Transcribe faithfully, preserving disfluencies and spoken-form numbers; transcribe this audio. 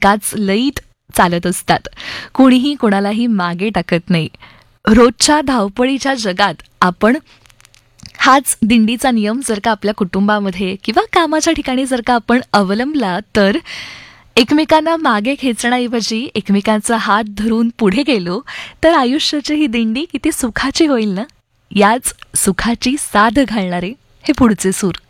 एकाच लयीत चालत असतात. कोणीही कोणालाही मागे टाकत नाही. रोजच्या धावपळीच्या जगात आपण हाच दिंडीचा नियम जर का आपल्या कुटुंबामध्ये किंवा कामाच्या ठिकाणी जर का आपण अवलंबला तर एकमेकांना मागे खेचण्याऐवजी एकमेकांचा हात धरून पुढे गेलो तर आयुष्याची ही दिंडी किती सुखाची होईल ना. याच सुखाची साध घालणारे हे पुढचे सूर.